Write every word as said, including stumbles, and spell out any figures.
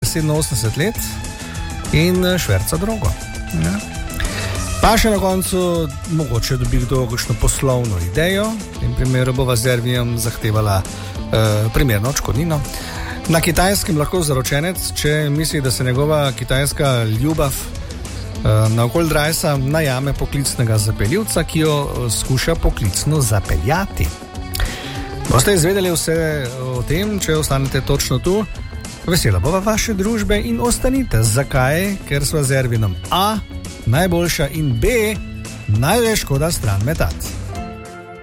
sedeminosemdeset let in šverca drogo. Ja. Pa še na koncu mogoče dobi kdo kakšno poslovno idejo, v tem primeru bo Vazervijem zahtevala uh, primerno odškodnino. Na Kitajskem lahko zaročenec, če misli, da se njegova kitajska ljubav uh, na okol Drajsa najame poklicnega zapeljivca, ki jo skuša poklicno zapeljati. Boste izvedeli vse o tem, če ostanete točno tu. Vesela bova vaše družbe in ostanite. Zakaj? Ker s Vazervijem A najboljša in B največ škoda stran metati.